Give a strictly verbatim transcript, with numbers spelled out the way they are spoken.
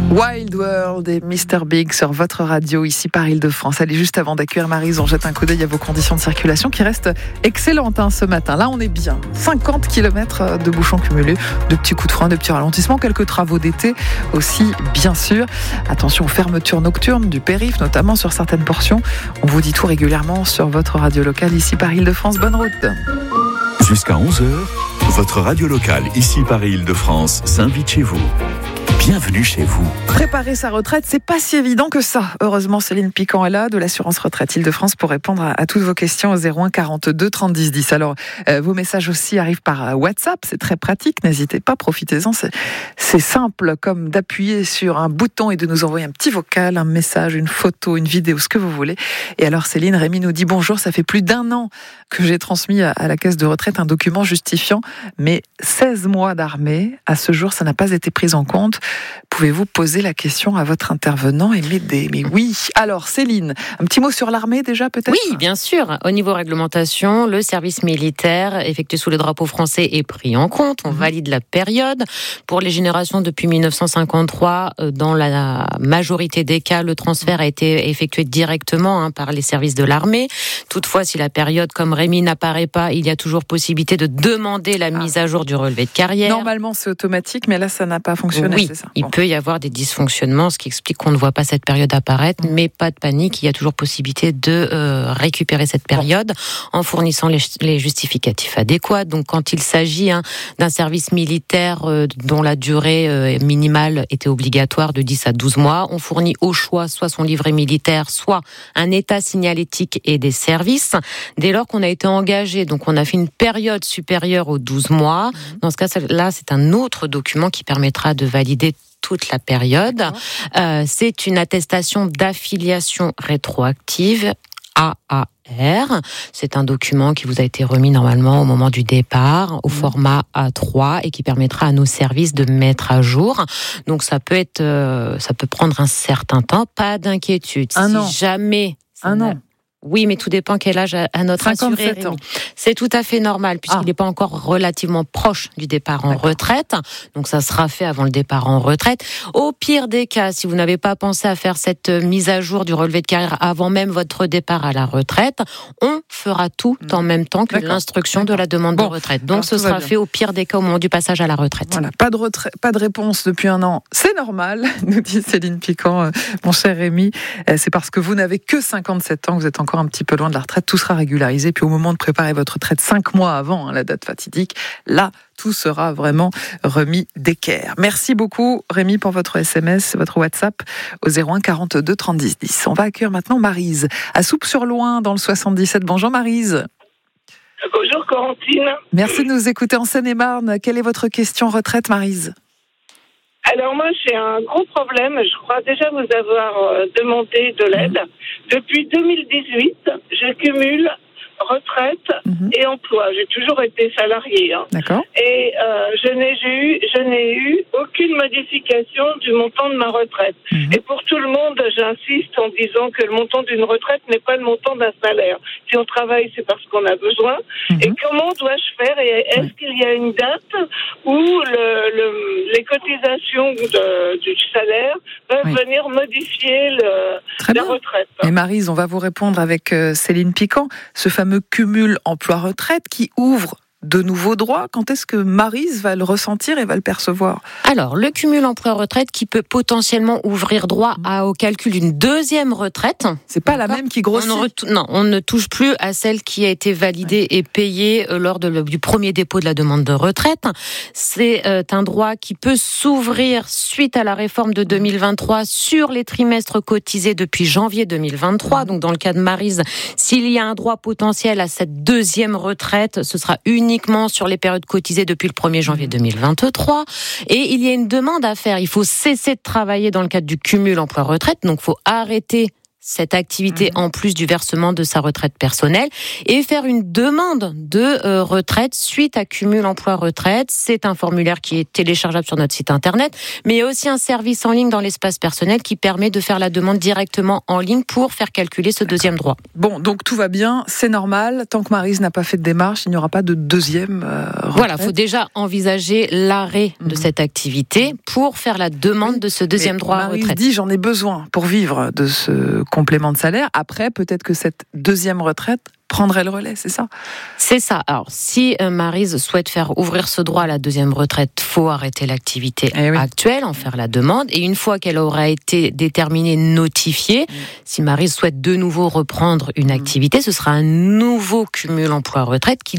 Wild World et mister Big sur votre radio ici par Île-de-France. Allez, juste avant d'accueillir Maryse, on jette un coup d'œil à vos conditions de circulation qui restent excellentes hein, ce matin. Là, on est bien. cinquante kilomètres de bouchons cumulés, de petits coups de frein, de petits ralentissements, quelques travaux d'été aussi, bien sûr. Attention aux fermetures nocturnes du périph', notamment sur certaines portions. On vous dit tout régulièrement sur votre radio locale ici par Île-de-France. Bonne route. Jusqu'à onze heures, votre radio locale ici par Île-de-France s'invite chez vous. Bienvenue chez vous. Préparer sa retraite, c'est pas si évident que ça. Heureusement, Céline Piquant est là, de l'assurance retraite Île-de-France, pour répondre à, à toutes vos questions au zéro un quarante-deux trente dix dix. Alors, euh, vos messages aussi arrivent par WhatsApp, c'est très pratique, n'hésitez pas, profitez-en. C'est, c'est simple comme d'appuyer sur un bouton et de nous envoyer un petit vocal, un message, une photo, une vidéo, ce que vous voulez. Et alors, Céline, Rémi nous dit bonjour, ça fait plus d'un an que j'ai transmis à, à la caisse de retraite un document justifiant mes seize mois d'armée. À ce jour, ça n'a pas été pris en compte. Pouvez-vous poser la question à votre intervenant et m'aider? Mais oui. Alors, Céline, un petit mot sur l'armée déjà, peut-être? Oui, bien sûr. Au niveau réglementation, le service militaire effectué sous le drapeau français est pris en compte. On valide la période. Pour les générations depuis dix-neuf cent cinquante-trois, dans la majorité des cas, le transfert a été effectué directement hein, par les services de l'armée. Toutefois, si la période, comme Rémi, n'apparaît pas, il y a toujours possibilité de demander la ah. mise à jour du relevé de carrière. Normalement, c'est automatique, mais là, ça n'a pas fonctionné, oui, c'est ça? Il bon. peut y avoir des dysfonctionnements, ce qui explique qu'on ne voit pas cette période apparaître, mmh. mais pas de panique, il y a toujours possibilité de euh, récupérer cette période bon. en fournissant les, les justificatifs adéquats. Donc quand il s'agit hein, d'un service militaire euh, dont la durée euh, minimale était obligatoire de dix à douze mois, on fournit au choix soit son livret militaire, soit un état signalétique et des services. Dès lors qu'on a été engagé, donc on a fait une période supérieure aux douze mois, mmh. dans ce cas-là, c'est un autre document qui permettra de valider toute la période. Euh, c'est une attestation d'affiliation rétroactive, A A R. C'est un document qui vous a été remis normalement au moment du départ, au mmh. format A trois, et qui permettra à nos services de mettre à jour. Donc ça peut être, euh, ça peut prendre un certain temps. Pas d'inquiétude. Un si an. jamais. Un an. Oui, mais tout dépend quel âge a notre assuré. cinquante-sept ans. C'est tout à fait normal, puisqu'il n'est ah. pas encore relativement proche du départ en D'accord. retraite. Donc ça sera fait avant le départ en retraite. Au pire des cas, si vous n'avez pas pensé à faire cette mise à jour du relevé de carrière avant même votre départ à la retraite, on fera tout mmh. en même temps que D'accord. l'instruction D'accord. de la demande bon. de retraite. Donc Alors, ce sera fait au pire des cas au moment du passage à la retraite. Voilà, pas de, retrait, pas de réponse depuis un an. C'est normal, nous dit Céline Piquant, euh, mon cher Rémi. Euh, c'est parce que vous n'avez que cinquante-sept ans, que vous êtes encore encore un petit peu loin de la retraite, tout sera régularisé. Puis au moment de préparer votre retraite, cinq mois avant hein, la date fatidique, là, tout sera vraiment remis d'équerre. Merci beaucoup, Rémi, pour votre S M S, votre WhatsApp au zéro un quarante-deux trente dix dix. On va accueillir maintenant Maryse, à Soupe-sur-Loing, dans le soixante-dix-sept. Bonjour Maryse. Bonjour Corentine. Merci de nous écouter en Seine-et-Marne. Quelle est votre question retraite, Maryse ? Alors moi, j'ai un gros problème. Je crois déjà vous avoir demandé de l'aide. Mmh. Depuis deux mille dix-huit, je cumule retraite mmh. et emploi. J'ai toujours été salariée. Hein. D'accord. Et euh, je n'ai eu, je n'ai eu aucune modification du montant de ma retraite. Mmh. Et pour tout le monde, j'insiste en disant que le montant d'une retraite n'est pas le montant d'un salaire. Si on travaille, c'est parce qu'on a besoin. Mmh. Et comment dois-je faire ? Et est-ce oui. qu'il y a une date où le, le, les cotisations de, du salaire peuvent oui. venir modifier le, Très la bien. retraite ? Et Maryse, on va vous répondre avec euh, Céline Piquant. Ce fameux cumul emploi-retraite qui ouvre de nouveaux droits. Quand est-ce que Maryse va le ressentir et va le percevoir ? Alors, le cumul emploi-retraite qui peut potentiellement ouvrir droit à, au calcul d'une deuxième retraite. C'est pas D'accord. la même qui grossit. On ret- non, on ne touche plus à celle qui a été validée ouais. et payée lors de le, du premier dépôt de la demande de retraite. C'est euh, un droit qui peut s'ouvrir suite à la réforme de deux mille vingt-trois sur les trimestres cotisés depuis janvier deux mille vingt-trois. Donc, dans le cas de Maryse, s'il y a un droit potentiel à cette deuxième retraite, ce sera uniquement sur les périodes cotisées depuis le premier janvier deux mille vingt-trois. Et il y a une demande à faire. Il faut cesser de travailler dans le cadre du cumul emploi-retraite. Donc, il faut arrêter cette activité mmh. en plus du versement de sa retraite personnelle et faire une demande de euh, retraite suite à cumul emploi-retraite. C'est un formulaire qui est téléchargeable sur notre site internet, mais il y a aussi un service en ligne dans l'espace personnel qui permet de faire la demande directement en ligne pour faire calculer ce deuxième droit. Bon, donc tout va bien, c'est normal. Tant que Maryse n'a pas fait de démarche, il n'y aura pas de deuxième euh, retraite. Voilà, il faut déjà envisager l'arrêt mmh. de cette activité pour faire la demande oui, de ce deuxième droit à retraite. Maryse dit j'en ai besoin pour vivre de ce complément de salaire. Après, peut-être que cette deuxième retraite prendrait le relais, c'est ça ? C'est ça. Alors, si euh, Maryse souhaite faire ouvrir ce droit à la deuxième retraite, faut arrêter l'activité eh oui. actuelle, en faire la demande. Et une fois qu'elle aura été déterminée, notifiée, mmh. si Maryse souhaite de nouveau reprendre une activité, ce sera un nouveau cumul emploi-retraite qui